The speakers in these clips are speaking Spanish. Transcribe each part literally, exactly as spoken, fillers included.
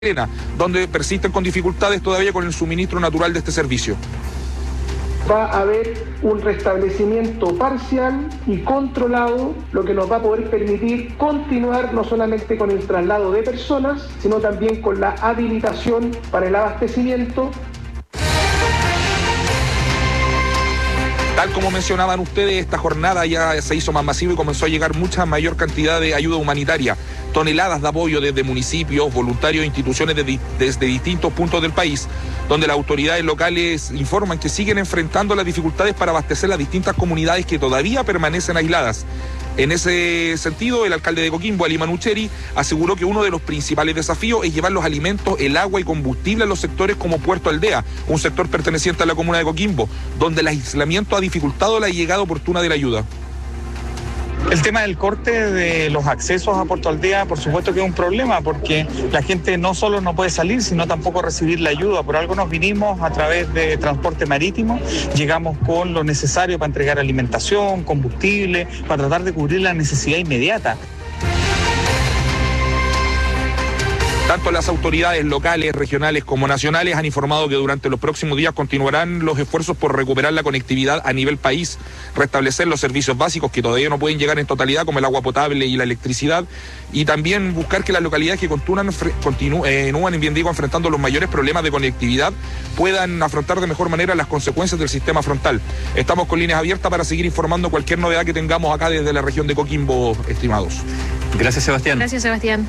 Serena, donde persisten con dificultades todavía con el suministro natural de este servicio. Va a haber un restablecimiento parcial y controlado, lo que nos va a poder permitir continuar no solamente con el traslado de personas, sino también con la habilitación para el abastecimiento. Tal como mencionaban ustedes, esta jornada ya se hizo más masiva y comenzó a llegar mucha mayor cantidad de ayuda humanitaria. Toneladas de apoyo desde municipios, voluntarios e instituciones de, desde distintos puntos del país, donde las autoridades locales informan que siguen enfrentando las dificultades para abastecer las distintas comunidades que todavía permanecen aisladas. En ese sentido, el alcalde de Coquimbo, Ali Manucheri, aseguró que uno de los principales desafíos es llevar los alimentos, el agua y combustible a los sectores como Puerto Aldea, un sector perteneciente a la comuna de Coquimbo, donde el aislamiento ha dificultado la llegada oportuna de la ayuda. El tema del corte de los accesos a Puerto Aldea, por supuesto que es un problema, porque la gente no solo no puede salir, sino tampoco recibir la ayuda. Por algo nos vinimos a través de transporte marítimo, llegamos con lo necesario para entregar alimentación, combustible, para tratar de cubrir la necesidad inmediata. Tanto las autoridades locales, regionales como nacionales han informado que durante los próximos días continuarán los esfuerzos por recuperar la conectividad a nivel país, restablecer los servicios básicos que todavía no pueden llegar en totalidad, como el agua potable y la electricidad, y también buscar que las localidades que continúan, continúan bien digo, enfrentando los mayores problemas de conectividad puedan afrontar de mejor manera las consecuencias del sistema frontal. Estamos con líneas abiertas para seguir informando cualquier novedad que tengamos acá desde la región de Coquimbo, estimados. Gracias, Sebastián. Gracias, Sebastián.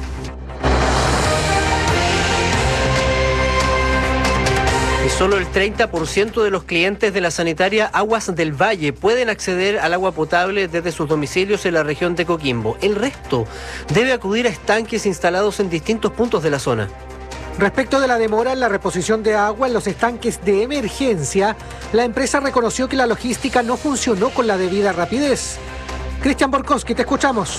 Y solo el treinta por ciento de los clientes de la sanitaria Aguas del Valle pueden acceder al agua potable desde sus domicilios en la región de Coquimbo. El resto debe acudir a estanques instalados en distintos puntos de la zona. Respecto de la demora en la reposición de agua en los estanques de emergencia, la empresa reconoció que la logística no funcionó con la debida rapidez. Cristian Borkowski, te escuchamos.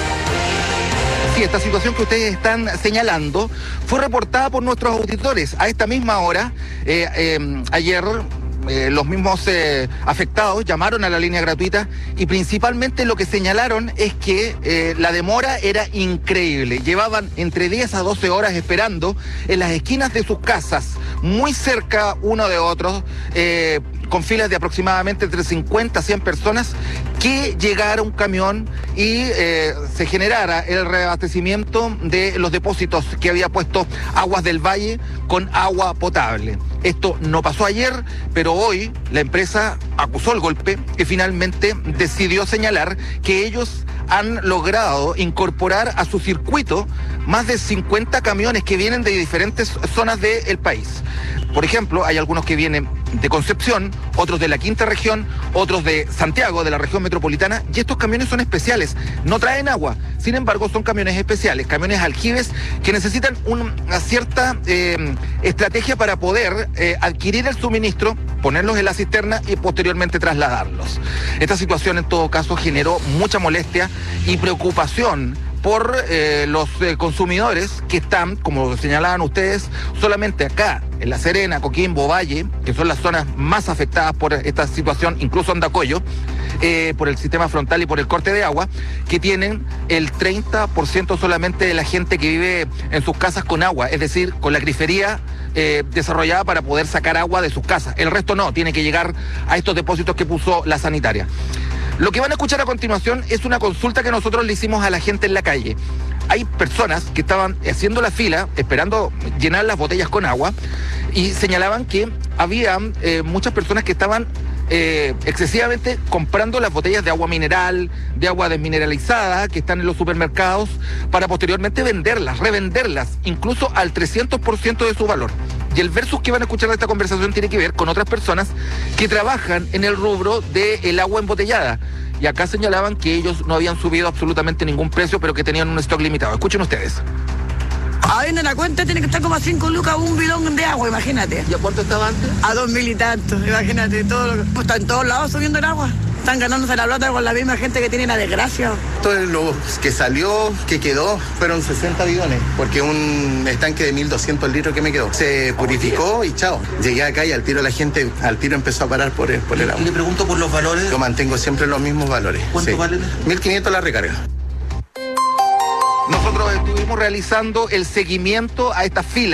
Sí, esta situación que ustedes están señalando fue reportada por nuestros auditores a esta misma hora. Eh, eh, ayer eh, los mismos eh, afectados llamaron a la línea gratuita y principalmente lo que señalaron es que eh, la demora era increíble. Llevaban entre diez a doce horas esperando en las esquinas de sus casas, muy cerca uno de otros, eh, con filas de aproximadamente entre cincuenta a cien personas, que llegara un camión y eh, se generara el reabastecimiento de los depósitos que había puesto Aguas del Valle con agua potable. Esto no pasó ayer, pero hoy la empresa acusó el golpe y finalmente decidió señalar que ellos han logrado incorporar a su circuito más de cincuenta camiones que vienen de diferentes zonas del país. Por ejemplo, hay algunos que vienen de Concepción, otros de la quinta región, otros de Santiago, de la región metropolitana, y estos camiones son especiales, no traen agua, sin embargo son camiones especiales, camiones aljibes que necesitan una cierta eh, estrategia para poder eh, adquirir el suministro, ponerlos en la cisterna y posteriormente trasladarlos. Esta situación en todo caso generó mucha molestia y preocupación por eh, los eh, consumidores que están, como señalaban ustedes, solamente acá, en La Serena, Coquimbo, Valle, que son las zonas más afectadas por esta situación, incluso Andacollo, eh, por el sistema frontal y por el corte de agua, que tienen el treinta por ciento solamente de la gente que vive en sus casas con agua, es decir, con la grifería eh, desarrollada para poder sacar agua de sus casas. El resto no, tiene que llegar a estos depósitos que puso la sanitaria. Lo que van a escuchar a continuación es una consulta que nosotros le hicimos a la gente en la calle. Hay personas que estaban haciendo la fila, esperando llenar las botellas con agua, y señalaban que había eh, muchas personas que estaban eh, excesivamente comprando las botellas de agua mineral, de agua desmineralizada, que están en los supermercados, para posteriormente venderlas, revenderlas, incluso al trescientos por ciento de su valor. Y el versus que van a escuchar de esta conversación tiene que ver con otras personas que trabajan en el rubro del agua embotellada. Y acá señalaban que ellos no habían subido absolutamente ningún precio, pero que tenían un stock limitado. Escuchen ustedes. Ahí en la cuenta tiene que estar como a cinco lucas un bidón de agua, imagínate. ¿Y a cuánto estaba antes? A dos mil y tantos, imagínate. Todo lo que... pues está en todos lados subiendo el agua. Están ganándose la plata con la misma gente que tiene la desgracia. Todo lo que salió, que quedó, fueron sesenta bidones, porque un estanque de mil doscientos litros que me quedó. Se purificó y chao. Llegué acá y al tiro la gente, al tiro empezó a parar por el, por el agua. Le pregunto por los valores. Yo mantengo siempre los mismos valores. ¿Cuánto sí. vale? mil quinientos la recarga. Nosotros estuvimos estuvimos realizando el seguimiento a estas filas.